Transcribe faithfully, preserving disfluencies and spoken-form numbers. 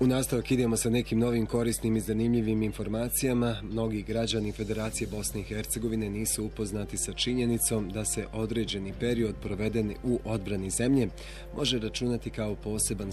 U nastavak idemo sa nekim novim korisnim i zanimljivim informacijama. Mnogi građani Federacije Bosne i Hercegovine nisu upoznati sa činjenicom da se određeni period proveden u odbrani zemlje može računati kao poseban